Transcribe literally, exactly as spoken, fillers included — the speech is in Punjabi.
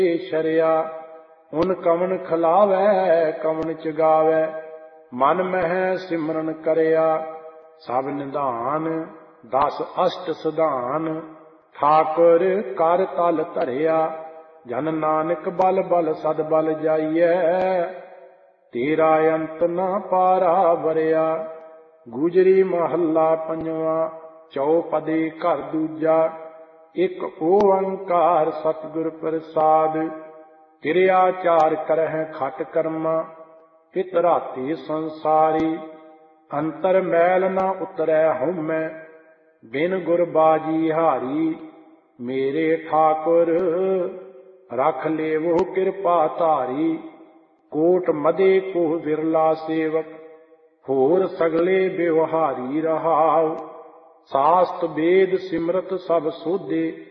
ਸ਼ਰਿਆ। ਉਨ ਕਵਣ ਖਿਲਾਵੈ ਕਵਣ ਚਗਾਵੈ, ਮਨ ਮਹਿ ਸਿਮਰਨ ਕਰਿਆ। ਸਭ ਨਿਧਾਨ ਦਸ ਅਸ਼ਟ ਸਿਧਾਨ, ਠਾਕੁਰ ਕਰ ਤਲ ਧਰਿਆ। ਜਨ ਨਾਨਕ ਬਲ ਬਲ ਸਦ ਬਲ ਜਾਈਐ, ਤੇਰਾ ਅੰਤ ਨਾ ਪਾਰਾ ਵਰਿਆ। ਗੁਜਰੀ ਮਹੱਲਾ ਪੰਜਵਾਂ। ਚਉਪਦੀ ਘਰ ਦੂਜਾ। ਇੱਕ ਓੰਕਾਰ ਸਤਿਗੁਰ ਪ੍ਰਸਾਦ, ਕਿਰਿਆ ਚਾਰ ਕਰਹਿ ਖਟ ਕਰਮਾ। ਪਿਤ ਰਾਤੀ ਸੰਸਾਰੀ, ਅੰਤਰ ਮੈਲ ਨਾ ਉਤਰੈ ਹਉਮੈ। ਬਿਨ ਗੁਰ ਬਾਜੀ ਹਾਰੀ, ਮੇਰੇ ਠਾਕੁਰ ਰਖ ਲੇਵੋ ਕਿਰਪਾ ਧਾਰੀ। ਕੋਟ ਮਦੇ ਕੋ ਵਿਰਲਾ ਸੇਵਕ, ਹੋਰ ਸਗਲੇ ਬਿਵਹਾਰੀ ਰਹਾਉ। ਸਾਸਤ ਵੇਦ ਸਿਮਰਤ ਸਭ ਸੋਧੇ,